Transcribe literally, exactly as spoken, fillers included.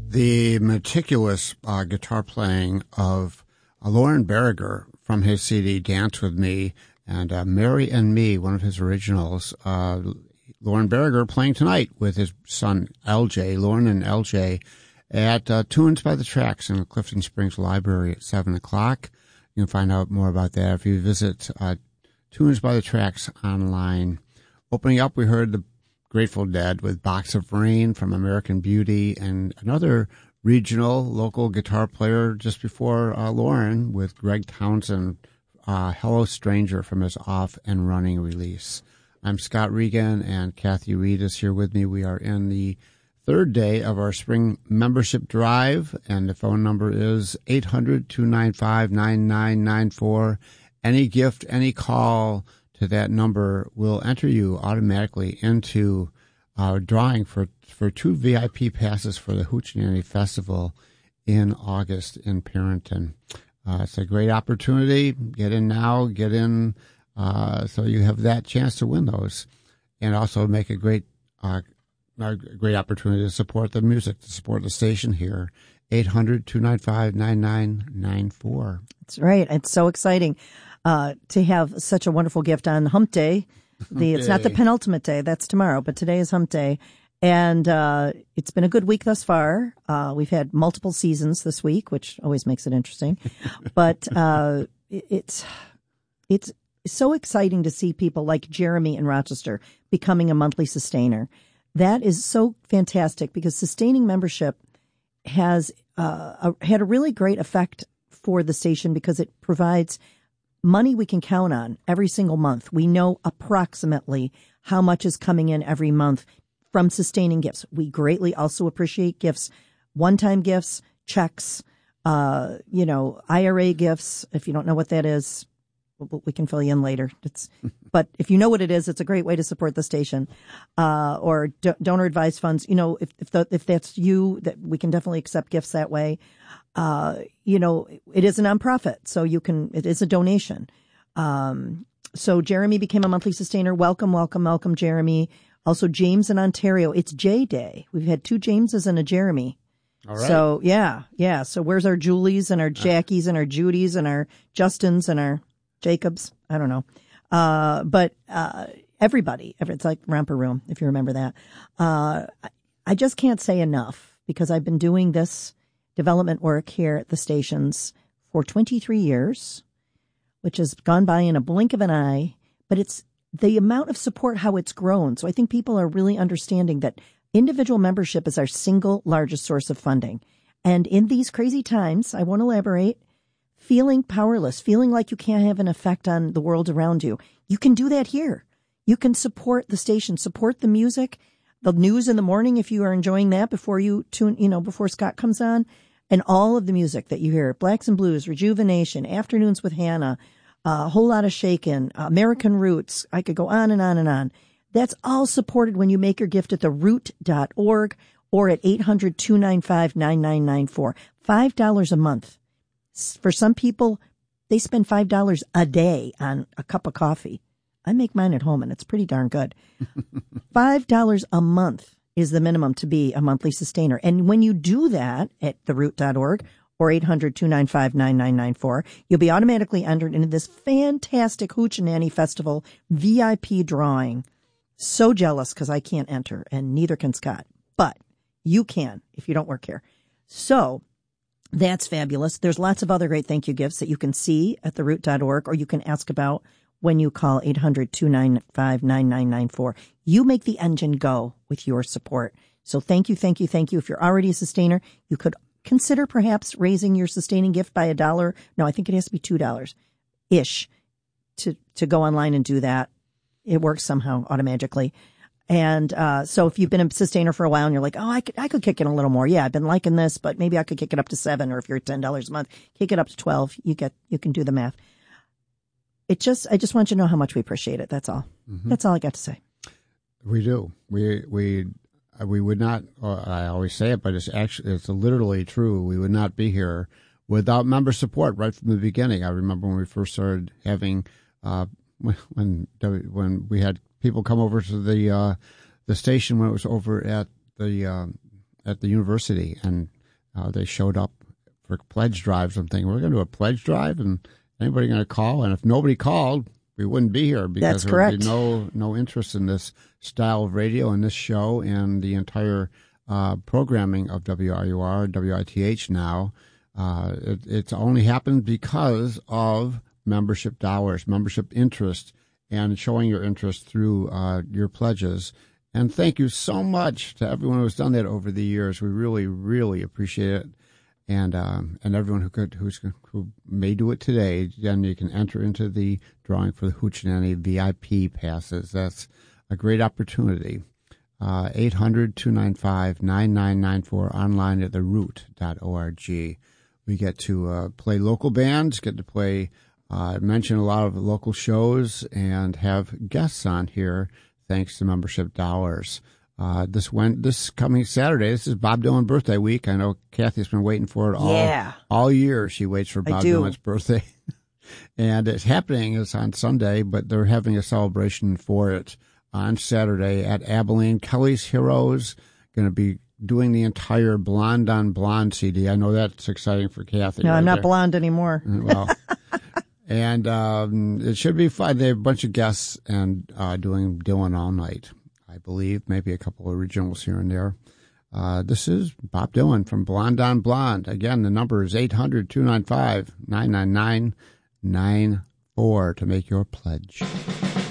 The meticulous uh, guitar playing of uh, Lauren Berger from his C D Dance With Me, and uh, Mary and Me, one of his originals. Uh, Lauren Berger playing tonight with his son L J, Lauren and L J, at uh, Tunes by the Tracks in the Clifton Springs Library at seven o'clock. You can find out more about that if you visit uh, Tunes by the Tracks online. Opening up, we heard the Grateful Dead with Box of Rain from American Beauty, and another regional local guitar player just before uh, Lauren with Greg Townsend, uh, Hello Stranger from his Off and Running release. I'm Scott Regan, and Kathy Reed is here with me. We are in the third day of our spring membership drive, and the phone number is eight hundred, two nine five, nine nine nine four. Any gift, any call to that number will enter you automatically into our drawing for, for two V I P passes for the Hoochie Festival in August in Parenton. Uh, it's a great opportunity. Get in now, get in uh, so you have that chance to win those, and also make a great uh, a great opportunity to support the music, to support the station here. eight hundred, two nine five, nine nine nine four. That's right. It's so exciting. Uh, to have such a wonderful gift on Hump Day. The, it's not the penultimate day. That's tomorrow, but today is Hump Day. And uh, it's been a good week thus far. Uh, we've had multiple seasons this week, which always makes it interesting. But uh, it, it's it's so exciting to see people like Jeremy in Rochester becoming a monthly sustainer. That is so fantastic because sustaining membership has uh, a, had a really great effect for the station because it provides money we can count on every single month. We know approximately how much is coming in every month from sustaining gifts. We greatly also appreciate gifts, one-time gifts, checks, uh, you know, I R A gifts. If you don't know what that is, we can fill you in later. It's, but if you know what it is, it's a great way to support the station. Uh, or do, donor advised funds. You know, if if, the, if that's you, that we can definitely accept gifts that way. Uh, you know, it is a nonprofit, so you can, it is a donation. Um, so Jeremy became a monthly sustainer. Welcome, welcome, welcome, Jeremy. Also, James in Ontario. It's J Day. We've had two Jameses and a Jeremy. All right. So, yeah, yeah. So where's our Julies and our Jackies and our Judys and our Justins and our Jacobs? I don't know. Uh, but, uh, everybody, it's like Romper Room, if you remember that. Uh, I just can't say enough because I've been doing this development work here at the stations for twenty-three years, which has gone by in a blink of an eye, but it's the amount of support, how it's grown. So I think people are really understanding that individual membership is our single largest source of funding. And in these crazy times, I won't elaborate, feeling powerless, feeling like you can't have an effect on the world around you, you can do that here. You can support the station, support the music, the news in the morning if you are enjoying that before you tune, you know, before Scott comes on. And all of the music that you hear, Blacks and Blues, Rejuvenation, Afternoons with Hannah, uh, a whole lot of Shakin', uh, American Roots. I could go on and on and on. That's all supported when you make your gift at the root dot org or at eight hundred, two nine five, nine nine nine four. five dollars a month. For some people, they spend five dollars a day on a cup of coffee. I make mine at home, and it's pretty darn good. five dollars a month is the minimum to be a monthly sustainer. And when you do that at the root dot org or eight hundred, two nine five, nine nine nine four, you'll be automatically entered into this fantastic Hoochie Festival V I P drawing. So jealous because I can't enter, and neither can Scott. But you can if you don't work here. So that's fabulous. There's lots of other great thank you gifts that you can see at the root dot org, or you can ask about when you call eight hundred, two nine five, nine nine nine four. You make the engine go with your support. So thank you, thank you, thank you. If you're already a sustainer, you could consider perhaps raising your sustaining gift by a dollar. No, I think it has to be two dollars-ish to, to go online and do that. It works somehow automatically. And uh, so if you've been a sustainer for a while and you're like, oh, I could, I could kick in a little more. Yeah, I've been liking this, but maybe I could kick it up to seven. Or if you're at ten dollars a month, kick it up to twelve. You get, you can do the math. It just, I just want you to know how much we appreciate it. That's all. Mm-hmm. That's all I got to say. We do. We we we would not. Uh, I always say it, but it's actually it's literally true. We would not be here without member support right from the beginning. I remember when we first started having uh, when when we had people come over to the uh, the station when it was over at the uh, at the university, and uh, they showed up for pledge drives. I'm thinking, we're going to do a pledge drive, and anybody going to call? And if nobody called, we wouldn't be here because That's there correct. would be no no interest in this style of radio and this show and the entire uh, programming of W R U R, W I T H now. Uh, it, it's only happened because of membership dollars, membership interest, and showing your interest through uh, your pledges. And thank you so much to everyone who's done that over the years. We really, really appreciate it. And um, and everyone who could who's, who may do it today, then you can enter into the drawing for the Hoochie V I P passes. That's a great opportunity. Uh, eight hundred, two nine five, nine nine nine four, online at the root dot org. We get to uh, play local bands, get to play, uh, mention a lot of local shows, and have guests on here thanks to membership dollars. Uh, this went this coming Saturday. This is Bob Dylan birthday week. I know Kathy's been waiting for it all Yeah. all year. She waits for Bob Dylan's birthday, and it's happening. It's on Sunday, but they're having a celebration for it on Saturday at Abilene. Kelly's Heroes going to be doing the entire Blonde on Blonde C D. I know that's exciting for Kathy. No, right I'm not there. blonde anymore. Well, and um, it should be fun. They have a bunch of guests and uh, doing Dylan all night, I believe. Maybe a couple of originals here and there. Uh, this is Bob Dylan from Blonde on Blonde. Again, the number is eight hundred, two nine five, nine nine nine nine four to make your pledge.